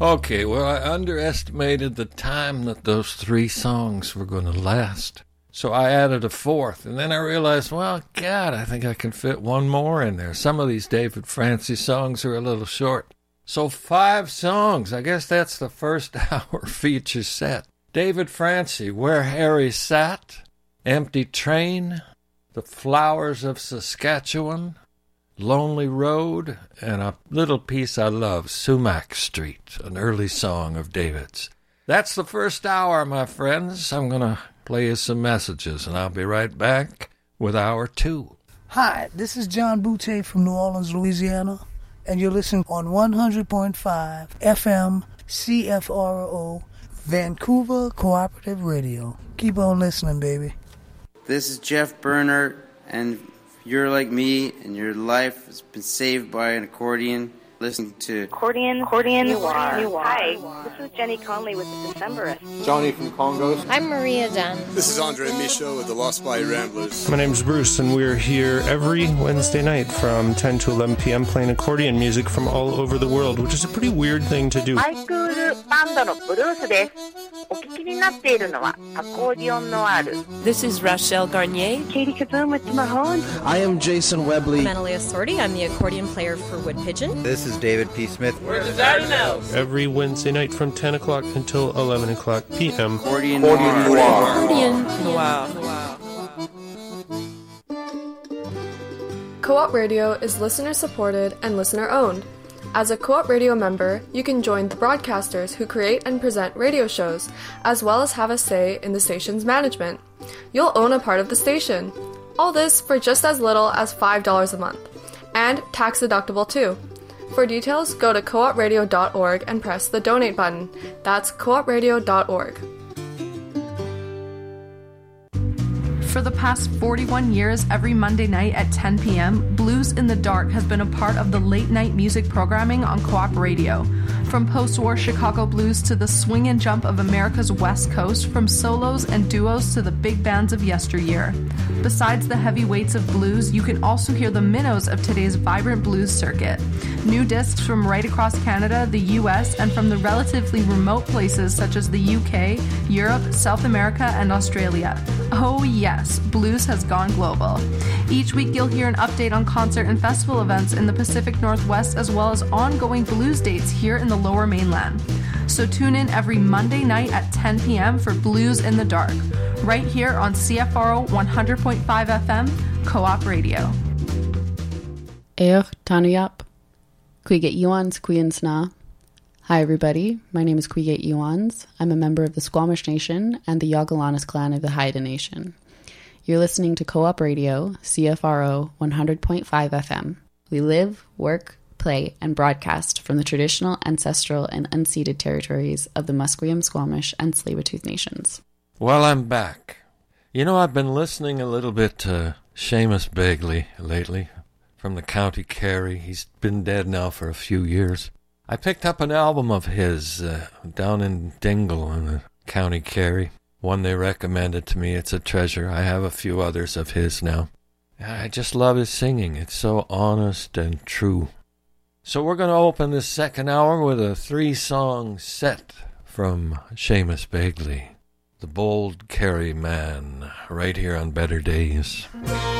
Okay, well, I underestimated the time that those 3 songs were going to last. So I added a 4th, and then I realized, well, God, I think I can fit one more in there. Some of these David Francie songs are a little short. So 5 songs. I guess that's the first hour feature set. David Francie, Where Harry Sat, Empty Train, The Flowers of Saskatchewan, Lonely Road, and a little piece I love, Sumac Street, an early song of David's. That's the first hour, my friends. I'm going to play you some messages, and I'll be right back with hour 2. Hi, this is John Boutte from New Orleans, Louisiana, and you're listening on 100.5 FM CFRO, Vancouver Cooperative Radio. Keep on listening, baby. This is Jeff Bernhardt, and you're like me, and your life has been saved by an accordion. Listen to Accordion Noir. Hi, this is Jenny Conley with the Decemberists. Johnny from Congos. I'm Maria Dunn. This is Andre Michaud with the Lost Body Ramblers. My name's Bruce, and we're here every Wednesday night from 10 to 11 p.m. playing accordion music from all over the world, which is a pretty weird thing to do. ハイクールバンドのブルースです。お聞きになっているのはアコーディオンノワール。 This is Rachelle Garnier. Katie Kaboom with Mahone. I am Jason Webley. I'm Analia Sordi. I'm the accordion player for Wood Pigeon. This is David P. Smith. Where's the daddy now? Every Wednesday night from 10 o'clock until 11 o'clock p.m. Accordion Noir. Accordion. Wow. Co-op Radio is listener-supported and listener-owned. As a Co-op Radio member, you can join the broadcasters who create and present radio shows, as well as have a say in the station's management. You'll own a part of the station. All this for just as little as $5 a month. And tax-deductible too. For details, go to coopradio.org and press the donate button. That's coopradio.org. For the past 41 years, every Monday night at 10 p.m., Blues in the Dark has been a part of the late-night music programming on Co-op Radio. From post-war Chicago blues to the swing and jump of America's West Coast, from solos and duos to the big bands of yesteryear. Besides the heavyweights of blues, you can also hear the minnows of today's vibrant blues circuit. New discs from right across Canada, the U.S., and from the relatively remote places such as the U.K., Europe, South America, and Australia. Oh yes, blues has gone global. Each week you'll hear an update on concert and festival events in the Pacific Northwest, as well as ongoing blues dates here in the Lower Mainland. So tune in every Monday night at 10 p.m. for Blues in the Dark, right here on CFRO 100.5 FM, Co-op Radio. Tanuyap. Quiget Yuans Quiensna. Hi everybody, my name is Quiget Yuans. I'm a member of the Squamish Nation and the Yagalanas clan of the Haida Nation. You're listening to Co-op Radio, CFRO 100.5 FM. We live, work, play, and broadcast from the traditional, ancestral, and unceded territories of the Musqueam, Squamish, and Tsleil-Waututh nations. Well, I'm back. You know, I've been listening a little bit to Seamus Begley lately from the County Kerry. He's been dead now for a few years. I picked up an album of his down in Dingle in the County Kerry. One they recommended to me. It's a treasure. I have a few others of his now. I just love his singing. It's so honest and true. So we're going to open this second hour with a 3-song set from Seamus Begley, the Bold Kerry Man, right here on Better Days.